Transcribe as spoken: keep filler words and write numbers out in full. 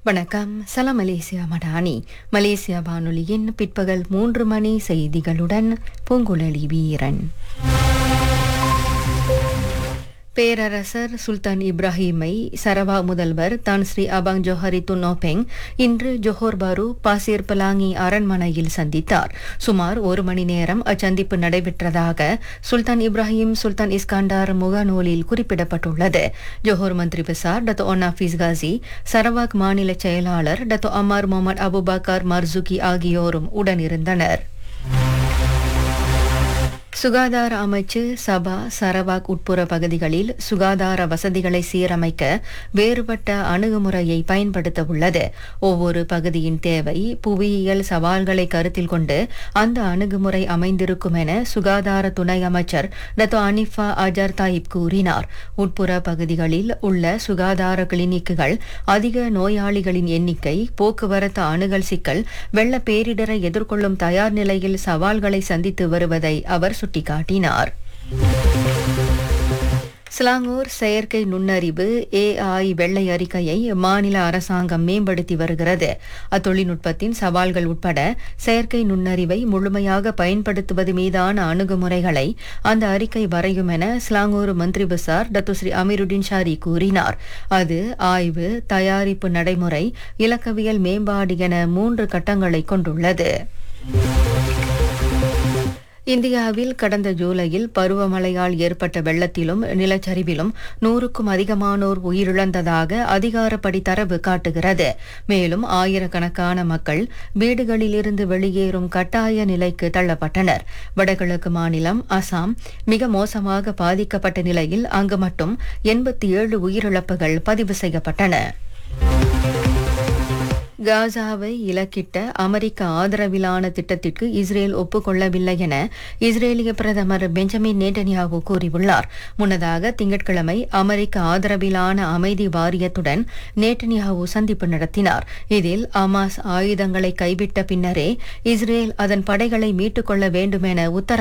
வணக்கம். சலாம் Malaysia Madani. Malaysia வானொலியின் பிற்பகல் மூன்று மணி செய்திகளுடன் பூங்குழலி வீரன். பேரரசர் சுல்தான் இப்ராஹிமை சரவா முதல்வர் தான் ஸ்ரீ அபாங் ஜோஹரி துன்னோபெங் இன்று ஜொஹோர் பாரு பாசிர் பலாங்கி அரண்மனையில் சந்தித்தார். சுமார் ஒரு மணி நேரம் அச்சந்திப்பு நடைபெற்றதாக சுல்தான் இப்ராஹிம் சுல்தான் இஸ்காண்டார் முகநூலில் குறிப்பிடப்பட்டுள்ளது. ஜொஹோர் மந்திரி பிசார் டத்தோ ஒன்னாஃபீஸ் காசி, சரவாக் மாநில செயலாளர் Dato Amar Mohammed Abu Bakr Marzuki ஆகியோரும் உடனிருந்தனர். சுகாதார அமைச்சு சபா சரவாக் உட்புற பகுதிகளில் சுகாதார வசதிகளை சீரமைக்க வேறுபட்ட அணுகுமுறையை பயன்படுத்த உள்ளது. ஒவ்வொரு பகுதியின் தேவை, புவியியல் சவால்களை கருத்தில் கொண்டு அந்த அணுகுமுறை அமைந்திருக்கும் என சுகாதார துணை அமைச்சர் டத்தோ அனிஃபா அஜர் தாயிப் கூறினார். உட்புற பகுதிகளில் உள்ள சுகாதார கிளினிக்குகள், அதிக நோயாளிகளின் எண்ணிக்கை, போக்குவரத்து அணுகல் சிக்கல், வெள்ள பேரிடரை எதிர்கொள்ளும் தயார் நிலையில் சவால்களை சந்தித்து வருவதை அவர் சுட்டிக்காட்டினார். சிலாங்கூர் செயற்கை நுண்ணறிவு ஏஐ வெள்ளை அறிக்கையை மாநில அரசாங்கம் மேம்படுத்தி வருகிறது. அத்தொழில்நுட்பத்தின் சவால்கள் உட்பட செயற்கை நுண்ணறிவை முழுமையாக பயன்படுத்துவது மீதான அணுகுமுறைகளை அந்த அறிக்கை வரையும் என சிலாங்கூர் மந்திரி பிசார் டத்துஸ்ரீ அமீருடின் ஷாரி கூறினார். அது ஆய்வு, தயாரிப்பு நடைமுறை, இலக்கவியல் மேம்பாடு என மூன்று கட்டங்களை கொண்டுள்ளது. இந்தியாவில் கடந்த ஜூலையில் பருவமழையால் ஏற்பட்ட வெள்ளத்திலும் நிலச்சரிவிலும் நூறுக்கும் அதிகமானோர் உயிரிழந்ததாக அதிகாரப்படி தரவு காட்டுகிறது. மேலும் ஆயிரக்கணக்கான மக்கள் வீடுகளிலிருந்து வெளியேறும் கட்டாய நிலைக்கு தள்ளப்பட்டனர். வடகிழக்கு மாநிலம் அசாம் மிக மோசமாக பாதிக்கப்பட்ட நிலையில் அங்கு மட்டும் எண்பத்தி ஏழு உயிரிழப்புகள் பதிவு செய்யப்பட்டன. காசாவை இலக்கிட்ட அமெரிக்க ஆதரவிலான திட்டத்திற்கு இஸ்ரேல் ஒப்புக்கொள்ளவில்லை என இஸ்ரேலிய பிரதமர் பெஞ்சமின் நேட்டன்யாகு கூறியுள்ளார். முன்னதாக திங்கட்கிழமை அமெரிக்க ஆதரவிலான அமைதி வாரியத்துடன் நேட்டன்யாகு சந்திப்பு நடத்தினார். இதில் அமாஸ் ஆயுதங்களை கைவிட்ட பின்னரே இஸ்ரேல் அதன் படைகளை மீட்டுக் கொள்ள வேண்டும் என உத்தரவு